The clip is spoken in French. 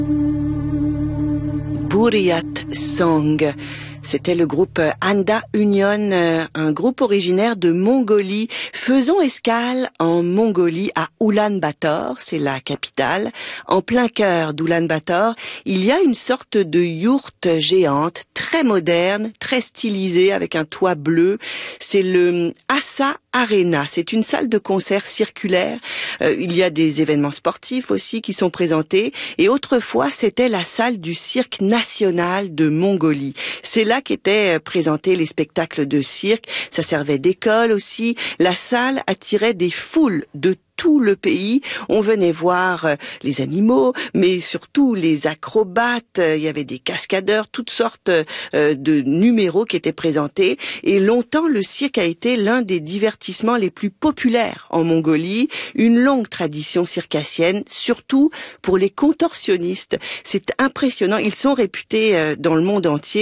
Buryat Song. C'était le groupe Anda Union, un groupe originaire de Mongolie. Faisons escale en Mongolie, à Ulan-Bator, c'est la capitale. En plein cœur d'Ulan-Bator, il y a une sorte de yourte géante, très moderne, très stylisée, avec un toit bleu. C'est le Assa Arena. C'est une salle de concert circulaire. Il y a des événements sportifs aussi qui sont présentés. Et autrefois, c'était la salle du cirque national de Mongolie. C'est là qu'étaient présentés les spectacles de cirque. Ça servait d'école aussi. La salle attirait des foules de tout le pays. On venait voir les animaux, mais surtout les acrobates. Il y avait des cascadeurs, toutes sortes de numéros qui étaient présentés. Et longtemps, le cirque a été l'un des divertissements les plus populaires en Mongolie. Une longue tradition circassienne, surtout pour les contorsionnistes. C'est impressionnant. Ils sont réputés dans le monde entier.